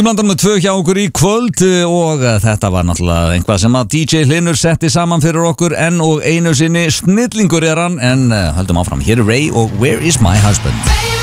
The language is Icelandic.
Blandar með 2 hjá okkur í kvöld og þetta var náttúrulega einhvað sem að DJ Hlynur setti saman fyrir okkur enn og einu sinni. Snillingur er hann, en höldum áfram. Hér er Ray og Where is my husband?